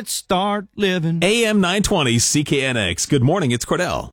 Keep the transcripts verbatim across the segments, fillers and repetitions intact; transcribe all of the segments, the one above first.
Start living. A M nine twenty C K N X. Good morning, it's Cordell.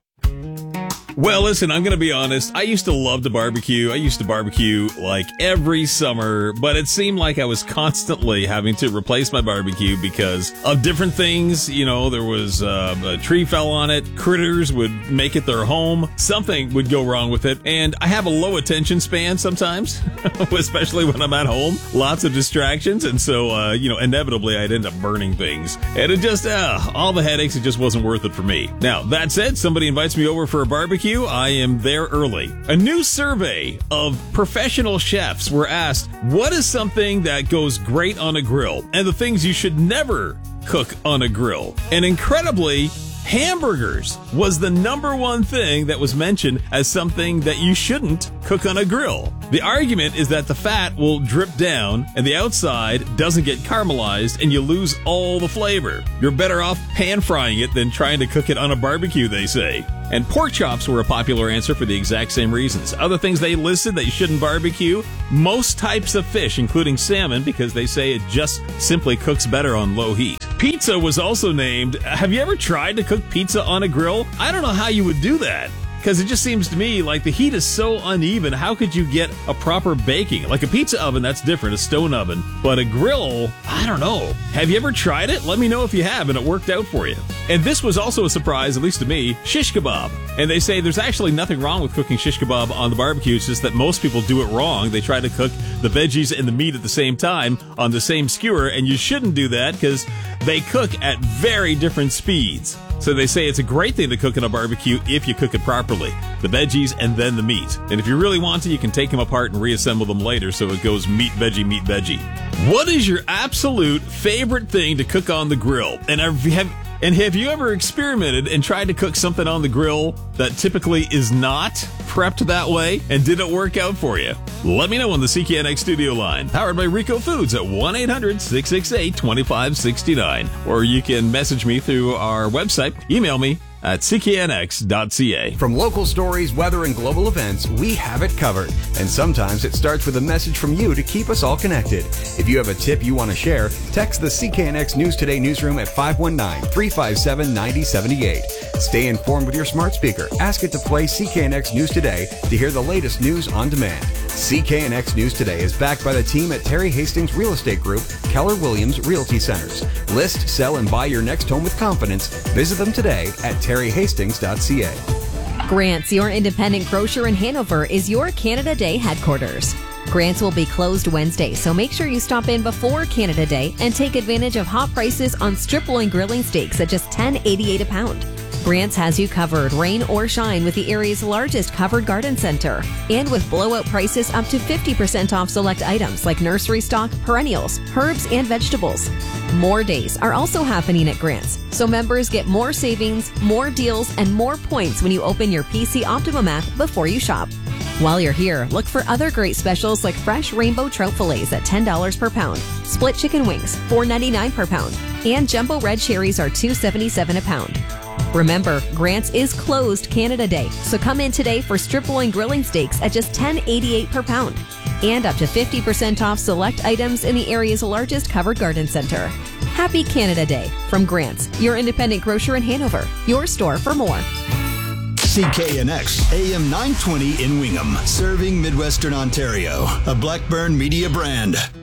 Well, listen, I'm going to be honest. I used to love to barbecue. I used to barbecue like every summer, but it seemed like I was constantly having to replace my barbecue because of different things. You know, there was uh, a tree fell on it. Critters would make it their home. Something would go wrong with it. And I have a low attention span sometimes, especially when I'm at home. Lots of distractions. And so, uh, you know, inevitably I'd end up burning things. And it just, uh, all the headaches, it just wasn't worth it for me. Now, that said, somebody invites me over for a barbecue. I am there early. A new survey of professional chefs were asked, what is something that goes great on a grill? And the things you should never cook on a grill. And incredibly, hamburgers was the number one thing that was mentioned as something that you shouldn't cook on a grill. The argument is that the fat will drip down and the outside doesn't get caramelized and you lose all the flavor. You're better off pan frying it than trying to cook it on a barbecue, they say. And pork chops were a popular answer for the exact same reasons. Other things they listed that you shouldn't barbecue, most types of fish, including salmon, because they say it just simply cooks better on low heat. Pizza was also named. Have you ever tried to cook pizza on a grill? I don't know how you would do that. Because it just seems to me like the heat is so uneven. How could you get a proper baking? Like a pizza oven, that's different, a stone oven. But a grill, I don't know. Have you ever tried it? Let me know if you have and it worked out for you. And this was also a surprise, at least to me, shish kebab. And they say there's actually nothing wrong with cooking shish kebab on the barbecue. It's just that most people do it wrong. They try to cook the veggies and the meat at the same time on the same skewer. And you shouldn't do that because they cook at very different speeds. So they say it's a great thing to cook in a barbecue if you cook it properly. The veggies and then the meat. And if you really want to, you can take them apart and reassemble them later so it goes meat, veggie, meat, veggie. What is your absolute favorite thing to cook on the grill? And have, have, and have you ever experimented and tried to cook something on the grill that typically is not prepped that way? And did it work out for you? Let me know on the C K N X studio line, powered by Rico Foods at one eight hundred six six eight two five six nine. Or you can message me through our website, email me at c k n x dot c a. From local stories, weather, and global events, we have it covered. And sometimes it starts with a message from you to keep us all connected. If you have a tip you want to share, text the C K N X News Today newsroom at five one nine, three five seven, nine zero seven eight. Stay informed with your smart speaker. Ask it to play C K N X News Today to hear the latest news on demand. C K N X News Today is backed by the team at Terry Hastings Real Estate Group, Keller Williams Realty Centers. List, sell, and buy your next home with confidence. Visit them today at terry hastings dot c a. Grant's, your independent grocer in Hanover, is your Canada Day headquarters. Grant's will be closed Wednesday, so make sure you stop in before Canada Day and take advantage of hot prices on strip loin grilling steaks at just ten eighty-eight a pound. Grant's has you covered, rain or shine, with the area's largest covered garden center. And with blowout prices up to fifty percent off select items like nursery stock, perennials, herbs, and vegetables. More days are also happening at Grant's, so members get more savings, more deals, and more points when you open your P C Optimum app before you shop. While you're here, look for other great specials like fresh rainbow trout fillets at ten dollars per pound, split chicken wings, four ninety-nine per pound, and jumbo red cherries are two seventy-seven a pound. Remember, Grant's is closed Canada Day, so come in today for strip loin grilling steaks at just ten eighty-eight per pound. And up to fifty percent off select items in the area's largest covered garden center. Happy Canada Day from Grant's, your independent grocer in Hanover. Your store for more. C K N X, A M nine twenty in Wingham, serving Midwestern Ontario, a Blackburn Media brand.